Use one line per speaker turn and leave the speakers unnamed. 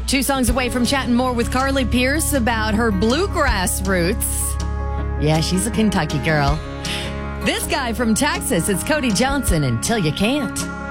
2 songs away from chatting more with Carly Pearce about her bluegrass roots. Yeah, she's a Kentucky girl. This guy from Texas, it's Cody Johnson, Until You Can't.